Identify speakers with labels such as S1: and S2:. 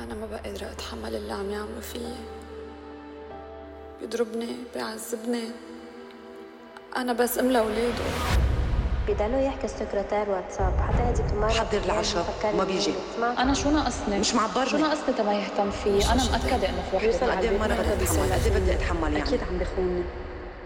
S1: أنا ما بقى قادرة أتحمل اللي عم يعملوا فيي. بيضربني، بيعذبني. أنا بس أم لأولاده.
S2: بضلوا يحكي السكرتير واتساب حتى هديك المرة
S3: حضر العشاء وما بيجي.
S4: أنا شو ناقصني؟
S3: مش معبرني.
S4: شو ناقصني تما يهتم فيه؟ أنا مأكدة إنه في وحدة
S2: يوصل
S3: قد ايه مرة بدي أتحمل؟ قد ايه بدي أتحمل يعني؟
S2: أكيد عم بخونني.